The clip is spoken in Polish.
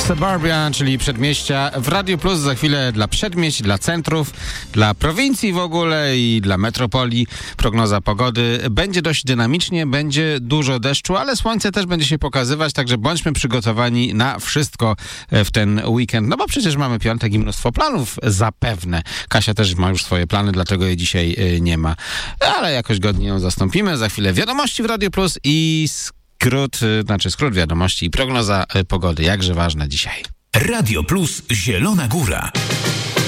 Suburbia, czyli przedmieścia w Radio Plus. Za chwilę dla przedmieść, dla centrów, dla prowincji w ogóle i dla metropolii. Prognoza pogody. Będzie dość dynamicznie, będzie dużo deszczu, ale słońce też będzie się pokazywać, także bądźmy przygotowani na wszystko w ten weekend. No bo przecież mamy piątek i mnóstwo planów zapewne. Kasia też ma już swoje plany, dlatego jej dzisiaj nie ma. Ale jakoś godnie ją zastąpimy. Za chwilę wiadomości w Radio Plus i skrót wiadomości i prognoza pogody. Jakże ważne dzisiaj. Radio Plus Zielona Góra.